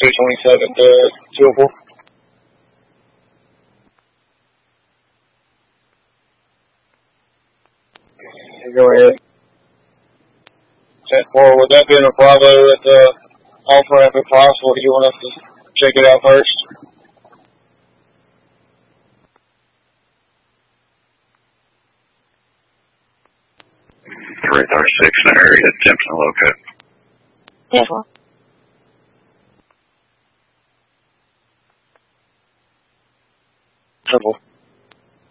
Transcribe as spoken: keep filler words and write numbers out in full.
two twenty-seven to two oh four. Go ahead. ten four, would that be in a Bravo at the off-ramp if possible? Do you want us to check it out first? three thirty-six in the area, attempting to locate. ten four. Triple.